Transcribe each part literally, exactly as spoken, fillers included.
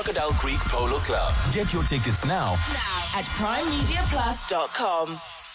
Crocodile Creek Polo Club. Get your tickets now. Now at prime media plus dot com.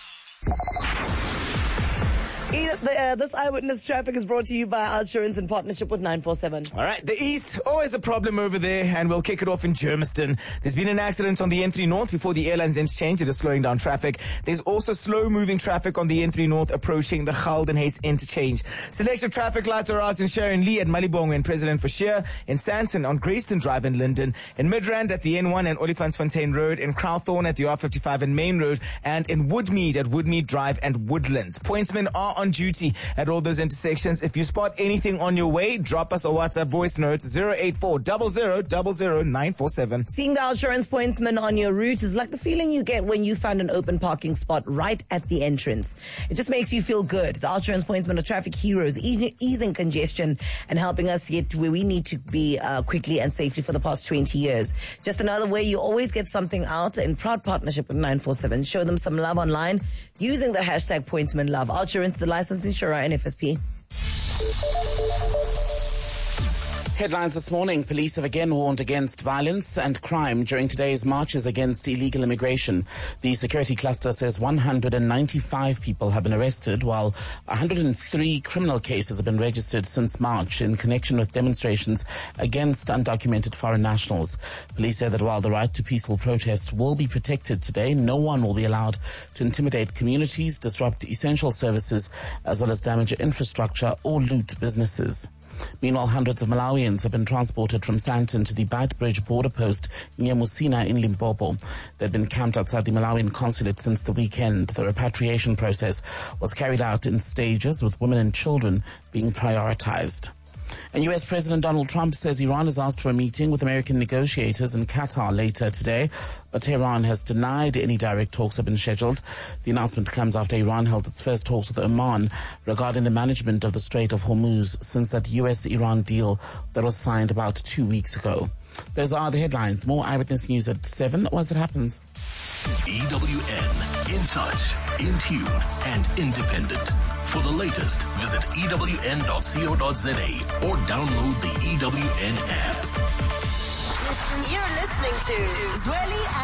Uh, this Eyewitness Traffic is brought to you by Outsurance in partnership with nine four seven. All right, the East, always a problem over there, and we'll kick it off in Germiston. There's been an accident on the N three North before the airlines interchange. It is slowing down traffic. There's also slow-moving traffic on the N three North approaching the Geldenhuys interchange. Selective traffic lights are out in Sharon Lee at Malibongwe and President Forshire, in Sanson on Greyston Drive in Linden, in Midrand at the N one and Olifantsfontein Road, in Crowthorne at the R fifty-five and Main Road, and in Woodmead at Woodmead Drive and Woodlands. Pointsmen are on duty at all those intersections. If you spot anything on your way, drop us a WhatsApp voice note zero eight four zero zero zero zero nine four seven. Seeing the Outsurance pointsman on your route is like the feeling you get when you find an open parking spot right at the entrance. It just makes you feel good. The Outsurance pointsmen are traffic heroes, e- easing congestion and helping us get to where we need to be uh, quickly and safely for the past twenty years. Just another way you always get something out in proud partnership with nine four seven. Show them some love online using the hashtag pointsmanlove. Outsurance, the licensed insurer and F S P. Headlines this morning. Police have again warned against violence and crime during today's marches against illegal immigration. The security cluster says one hundred ninety-five people have been arrested, while one hundred three criminal cases have been registered since March in connection with demonstrations against undocumented foreign nationals. Police say that while the right to peaceful protest will be protected today, no one will be allowed to intimidate communities, disrupt essential services, as well as damage infrastructure or loot businesses. Meanwhile, hundreds of Malawians have been transported from Sandton to the Beitbridge border post near Musina in Limpopo. They've been camped outside the Malawian consulate since the weekend. The repatriation process was carried out in stages, with women and children being prioritized. And U S President Donald Trump says Iran has asked for a meeting with American negotiators in Qatar later today, but Tehran has denied any direct talks have been scheduled. The announcement comes after Iran held its first talks with Oman regarding the management of the Strait of Hormuz since that U S Iran deal that was signed about two weeks ago. Those are the headlines. More Eyewitness News at seven as it happens. E W N, in touch, in tune, and independent. For the latest, visit E W N dot co dot za or download the E W N app. You're listening to Zweli